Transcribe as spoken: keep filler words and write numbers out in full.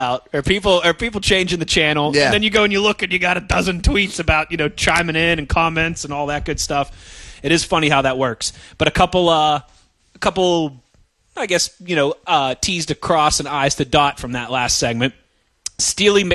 out, or people or people changing the channel, Yeah. and then you go and you look and you got a dozen tweets about, you know, chiming in and comments and all that good stuff. It is funny how that works. But a couple, uh, a couple, I guess, you know, uh, T's to cross and I's to dot from that last segment. Steely